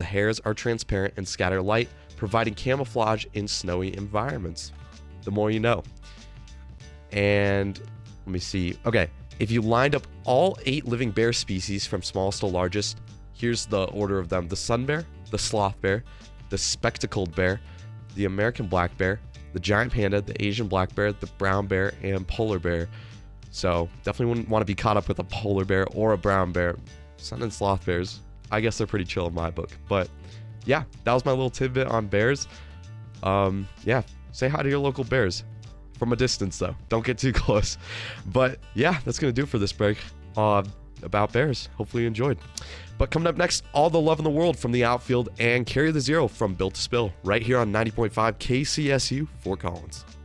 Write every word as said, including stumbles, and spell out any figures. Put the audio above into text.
hairs are transparent and scatter light, providing camouflage in snowy environments. The more you know. And let me see. Okay, if you lined up all eight living bear species from smallest to largest, here's the order of them. The sun bear, the sloth bear, the spectacled bear, the American black bear, the giant panda, the Asian black bear, the brown bear, and polar bear. So definitely wouldn't want to be caught up with a polar bear or a brown bear. Sun and sloth bears, I guess they're pretty chill in my book. But yeah, that was my little tidbit on bears. Um, yeah, say hi to your local bears. From a distance, though. Don't get too close. But yeah, that's going to do it for this break uh, about bears. Hopefully you enjoyed. But coming up next, all the love in the world from the outfield and Carry the Zero from Built to Spill right here on ninety point five K C S U Fort Collins.